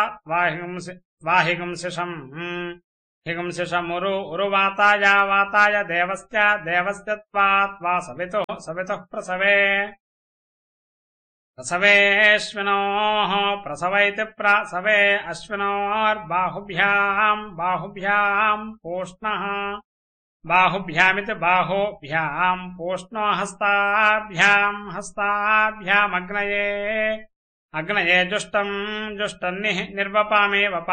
त्वाहिगुंसिषम् हिगुंसिषमुरु उरुवाताय वाताय देवस्य देवस्य त्वा सवितुः प्रसवे प्रसवेऽश्विनोः प्रसवैति प्रसवे अश्विनोर्बाहुभ्याम् पूष्णः बाहुभ्यामिति बाहुभ्याम् पूष्णो हस्ताभ्यामग्नये जुष्टम् निर्वपामि वपामि